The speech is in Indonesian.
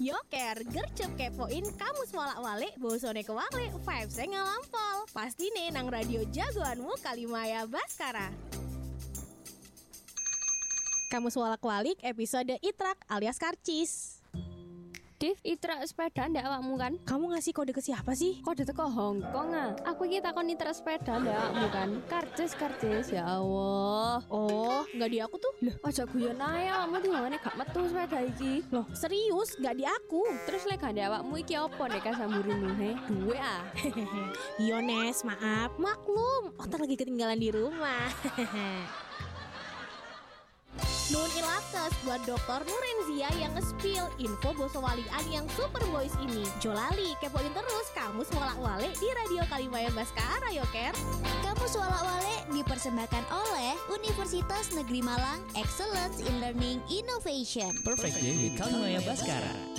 Yoker, gercep kepoin kamus walak-walik, bosone kewalik, vibes-e ngalampol. Pastine nang radio jagoanmu Kalimaya Baskara. Kamus walak-walik episode Itrak alias Karcis. Div, itrak sepeda ndak awakmu kan? Kamu ngasih kode ke siapa sih? Kode teko Hongkong ah. Aku iki takon itrak sepeda ndak awakmu kan? Karcis ya Allah. Oh, nggak di aku tuh. Loh, aja guyon ae awakmu tinggalane gak metu sepeda iki. Loh, serius nggak di aku. Terus lek gak awakmu iki opo nek kasamburimu he? Duwe ah. Yones, maaf. Maklum, otak lagi ketinggalan di rumah. Nun ilates buat Dr. Nurenzia yang nge-spill info bosowalian yang super boys ini. Jolali, kepoin terus kamus walak-walik di Radio Kalimaya Baskara, Yoker. Kamus walak-walik dipersembahkan oleh Universitas Negeri Malang Excellence in Learning Innovation. Perfect Day with Kalimaya Baskara.